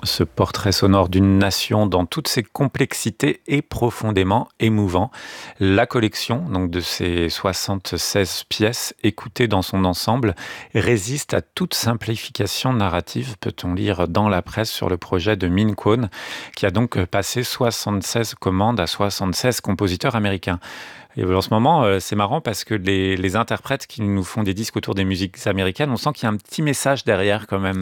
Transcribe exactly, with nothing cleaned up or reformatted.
Ce portrait sonore d'une nation dans toutes ses complexités est profondément émouvant. La collection, donc de ces soixante-seize pièces écoutées dans son ensemble, résiste à toute simplification narrative, peut-on lire dans la presse sur le projet de Min Kwon, qui a donc passé soixante-seize commandes à soixante-seize compositeurs américains. Et en ce moment, euh, c'est marrant parce que les, les interprètes qui nous font des disques autour des musiques américaines, on sent qu'il y a un petit message derrière quand même.